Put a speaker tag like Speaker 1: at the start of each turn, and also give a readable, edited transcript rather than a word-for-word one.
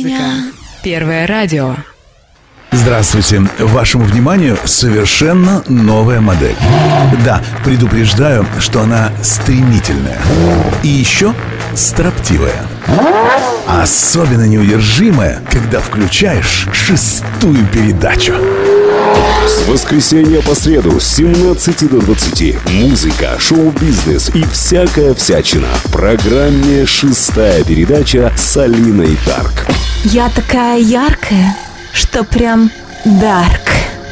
Speaker 1: Музыка. Первое радио.
Speaker 2: Здравствуйте. Вашему вниманию совершенно новая модель. Да, предупреждаю, что она стремительная. И еще строптивая. Особенно неудержимая, когда включаешь 6-ю передачу.
Speaker 3: С воскресенья по среду с 17 до 20. Музыка, шоу-бизнес и всякая всячина. В программе «6-я передача» с Алиной Дарк.
Speaker 4: Я такая яркая, что прям дарк.